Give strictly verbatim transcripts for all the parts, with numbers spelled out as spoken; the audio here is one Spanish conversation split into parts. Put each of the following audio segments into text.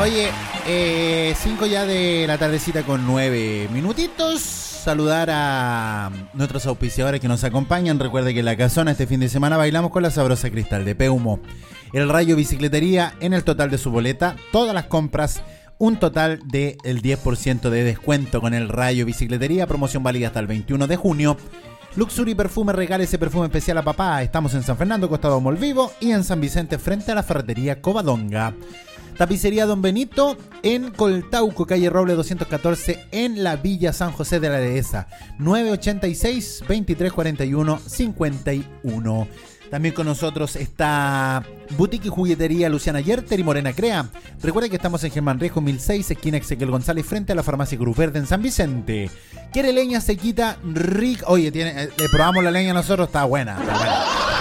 Oye, eh, cinco ya de la tardecita con nueve minutitos. Saludar a nuestros auspiciadores que nos acompañan. Recuerde que en La Casona este fin de semana bailamos con la sabrosa Cristal de Peumo. El Rayo Bicicletería, en el total de su boleta, todas las compras, un total del diez por ciento de descuento con el Rayo Bicicletería. Promoción válida hasta el veintiuno de junio. Luxury Perfume, regale ese perfume especial a papá. Estamos en San Fernando, Costado Molvivo, y en San Vicente, frente a la ferretería Covadonga. Tapicería Don Benito, en Coltauco, calle Roble doscientos catorce, en la Villa San José de la Dehesa. nueve ochenta y seis, veintitrés cuarenta y uno, cincuenta y uno. También con nosotros está Boutique y Juguetería Luciana Yerter y Morena Crea. Recuerden que estamos en Germán Riesco mil seis, esquina Ezequiel González, frente a la farmacia Cruz Verde en San Vicente. ¿Quiere leña sequita rica? Oye, tiene, eh, le probamos la leña nosotros, está buena, está buena.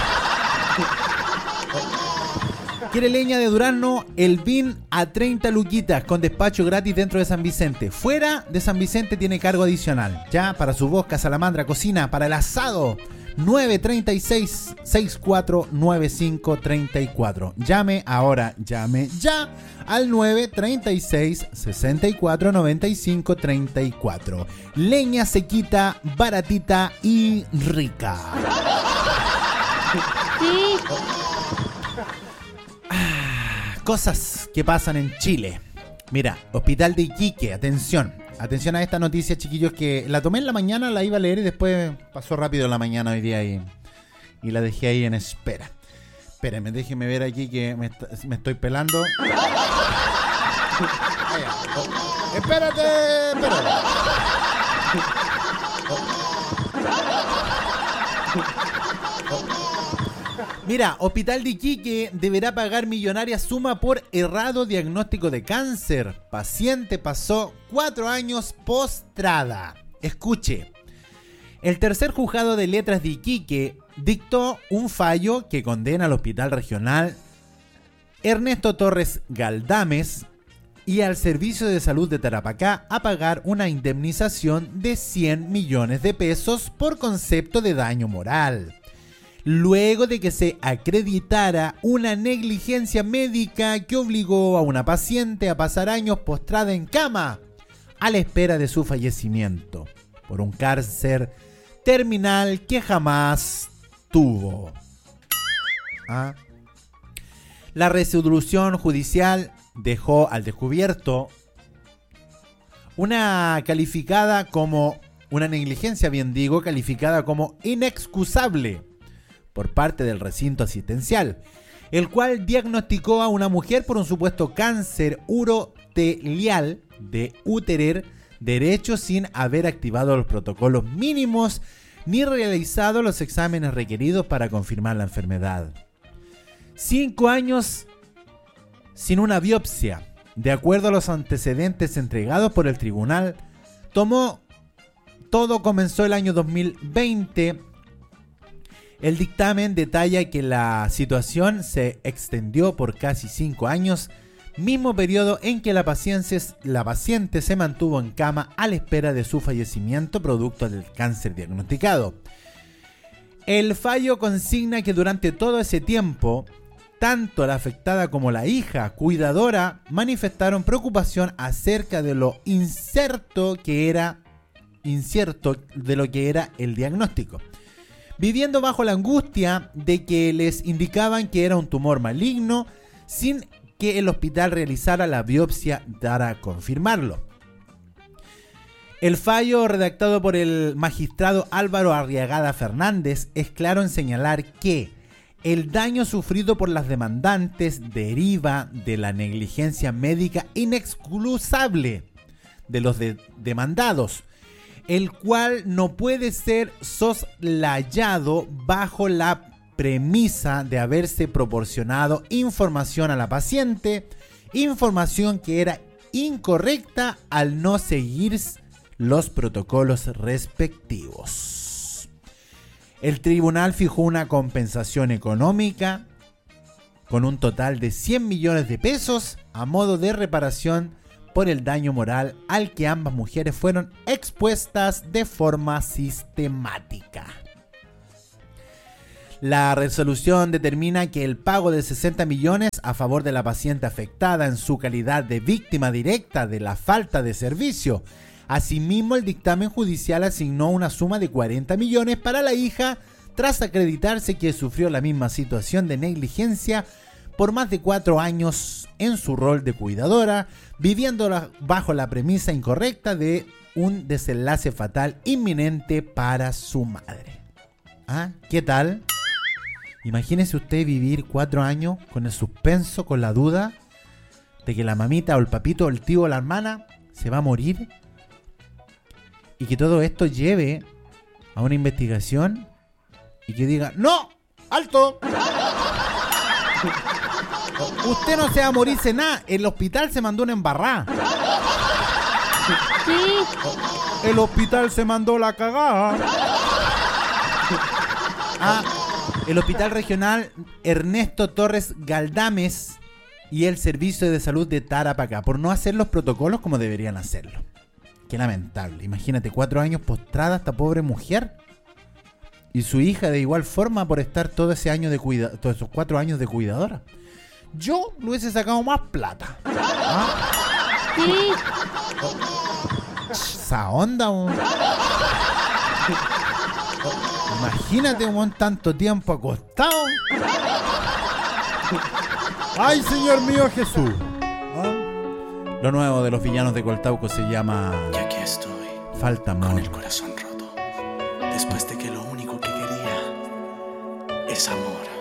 ¿Quiere leña de durazno? El B I N a treinta luquitas con despacho gratis dentro de San Vicente. Fuera de San Vicente tiene cargo adicional. Ya para su bosca, salamandra, cocina, para el asado. nueve treinta y seis, sesenta y cuatro, noventa y cinco treinta y cuatro. Llame ahora, llame ya al nueve treinta y seis, sesenta y cuatro, noventa y cinco treinta y cuatro. Leña sequita, baratita y rica. Sí. Cosas que pasan en Chile. Mira, Hospital de Iquique, atención. Atención a esta noticia, chiquillos, que la tomé en la mañana, la iba a leer y después pasó rápido la mañana hoy día y, y la dejé ahí en espera. Espérenme, déjenme ver aquí que me, me estoy pelando. Oh, espérate, espérate. Mira, Hospital de Iquique deberá pagar millonaria suma por errado diagnóstico de cáncer. Paciente pasó cuatro años postrada. Escuche. El tercer juzgado de letras de Iquique dictó un fallo que condena al Hospital Regional Ernesto Torres Galdames y al Servicio de Salud de Tarapacá a pagar una indemnización de cien millones de pesos por concepto de daño moral, luego de que se acreditara una negligencia médica que obligó a una paciente a pasar años postrada en cama a la espera de su fallecimiento por un cáncer terminal que jamás tuvo. ¿Ah? La resolución judicial dejó al descubierto una calificada como una negligencia, bien digo, calificada como inexcusable por parte del recinto asistencial, el cual diagnosticó a una mujer por un supuesto cáncer urotelial de útero derecho sin haber activado los protocolos mínimos ni realizado los exámenes requeridos para confirmar la enfermedad. Cinco años sin una biopsia, de acuerdo a los antecedentes entregados por el tribunal. Tomó, todo comenzó el año dos mil veinte. El dictamen detalla que la situación se extendió por casi cinco años, mismo periodo en que la paciente, la paciente se mantuvo en cama a la espera de su fallecimiento producto del cáncer diagnosticado. El fallo consigna que durante todo ese tiempo, tanto la afectada como la hija cuidadora manifestaron preocupación acerca de lo incierto que era, incierto de lo que era el diagnóstico, viviendo bajo la angustia de que les indicaban que era un tumor maligno sin que el hospital realizara la biopsia para confirmarlo. El fallo redactado por el magistrado Álvaro Arriagada Fernández es claro en señalar que el daño sufrido por las demandantes deriva de la negligencia médica inexcusable de los de- demandados, el cual no puede ser soslayado bajo la premisa de haberse proporcionado información a la paciente, información que era incorrecta al no seguir los protocolos respectivos. El tribunal fijó una compensación económica con un total de cien millones de pesos a modo de reparación por el daño moral al que ambas mujeres fueron expuestas de forma sistemática. La resolución determina que el pago de sesenta millones a favor de la paciente afectada en su calidad de víctima directa de la falta de servicio. Asimismo, el dictamen judicial asignó una suma de cuarenta millones para la hija tras acreditarse que sufrió la misma situación de negligencia por más de cuatro años en su rol de cuidadora, viviendo bajo la premisa incorrecta de un desenlace fatal inminente para su madre. ¿Ah? ¿Qué tal? Imagínese usted vivir cuatro años con el suspenso, con la duda de que la mamita o el papito o el tío o la hermana se va a morir y que todo esto lleve a una investigación y que diga, ¡no! ¡Alto! Usted no se va a morirse nada. El hospital se mandó una embarrada. Sí. El hospital se mandó la cagada. Ah, el Hospital Regional Ernesto Torres Galdames y el Servicio de Salud de Tarapacá, por no hacer los protocolos como deberían hacerlo. Qué lamentable. Imagínate, cuatro años postrada esta pobre mujer y su hija de igual forma por estar todo ese año de cuida, todos esos cuatro años de cuidadora. Yo le hubiese sacado más plata. ¿Ah? Sí. Esa onda, un... Imagínate un tanto tiempo acostado. ¡Ay, Señor mío Jesús! ¿Ah? Lo nuevo de los villanos de Coltauco se llama... Y aquí estoy. Falta amor. Con el corazón roto. Después de que lo único que quería es amor.